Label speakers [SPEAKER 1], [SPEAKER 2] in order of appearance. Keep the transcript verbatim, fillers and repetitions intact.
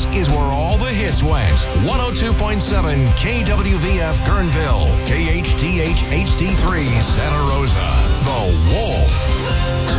[SPEAKER 1] is where all the hits went. one oh two point seven K W V F Kernville, K H T H H D three,